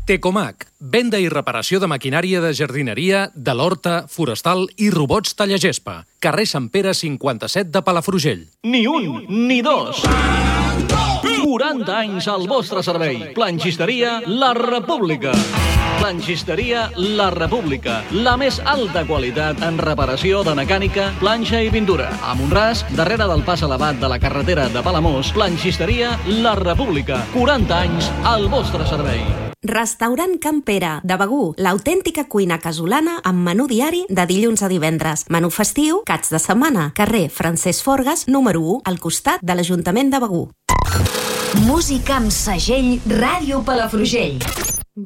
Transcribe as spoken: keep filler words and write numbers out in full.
Tecomac, venda i reparació de maquinària de jardineria, de l'horta, forestal i robots tallagespa. Carrer Sant Pere cinquanta-set de Palafrugell. Ni un, ni dos. quaranta anys al vostre servei. Planxisteria La República. Planxisteria La República. La més alta qualitat en reparació de mecànica, planxa i pintura. A Montràs, darrere del pas elevat de la carretera de Palamós, Planxisteria La República. quaranta anys al vostre servei. Restaurant Can Pere, de Begur, l'autèntica cuina casolana amb menú diari de dilluns a divendres. Menú festiu, caps de setmana. Carrer Francesc Forgas, número u, al costat de l'Ajuntament de Begur. Música amb segell Ràdio Palafrugell.